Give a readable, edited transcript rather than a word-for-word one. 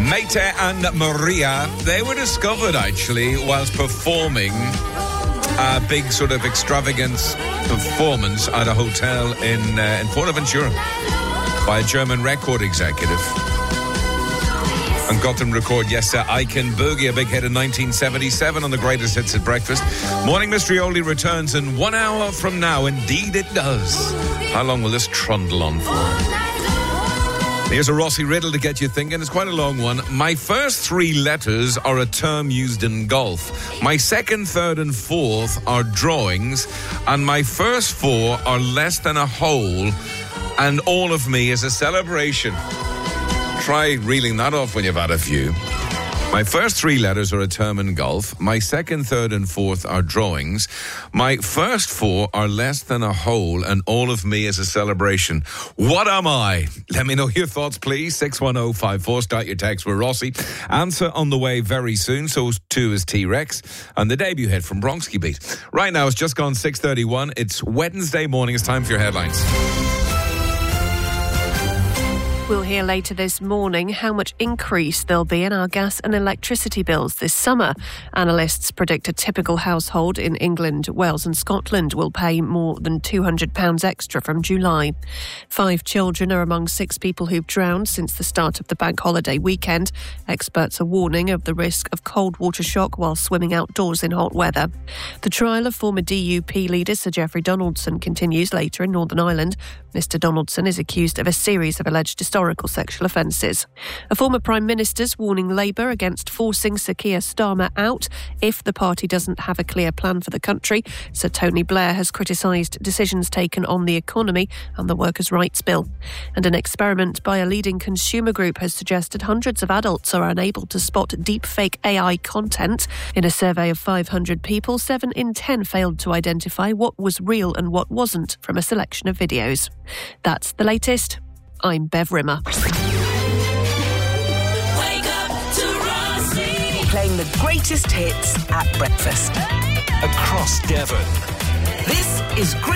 Mayte and Maria, they were discovered actually whilst performing a big sort of extravagance performance at a hotel in Fuerteventura by a German record executive. And got them record, yes, I Can Boogie, a big hit in 1977 on the Greatest Hits at Breakfast. Morning Mystery only returns in 1 hour from now. Indeed it does. How long will this trundle on for? Here's a Rossi riddle to get you thinking. It's quite a long one. My first 3 letters are a term used in golf. My second, third and fourth are drawings. And my first 4 are less than a hole. And all of me is a celebration. Try reeling that off when you've had a few. My first 3 letters are a term in golf. My second, third and fourth are drawings. My first 4 are less than a hole, and all of me is a celebration. What am I? Let me know your thoughts, please. 61054. Start your text with Rossi. Answer on the way very soon. So too is T-Rex. And the debut hit from Bronski Beat. Right now, it's just gone 6:31. It's Wednesday morning. It's time for your headlines. We'll hear later this morning how much increase there'll be in our gas and electricity bills this summer. Analysts predict a typical household in England, Wales and Scotland will pay more than £200 extra from July. 5 children are among 6 people who've drowned since the start of the bank holiday weekend. Experts are warning of the risk of cold water shock while swimming outdoors in hot weather. The trial of former DUP leader Sir Geoffrey Donaldson continues later in Northern Ireland. Mr Donaldson is accused of a series of alleged historical sexual offences. A former Prime Minister's warning Labour against forcing Sir Keir Starmer out if the party doesn't have a clear plan for the country. Sir Tony Blair has criticised decisions taken on the economy and the workers' rights bill. And an experiment by a leading consumer group has suggested hundreds of adults are unable to spot deepfake AI content. In a survey of 500 people, 7 in 10 failed to identify what was real and what wasn't from a selection of videos. That's the latest. I'm Bev Rimmer. Wake up to Rossi. Playing the greatest hits at breakfast. Across Devon. This is Great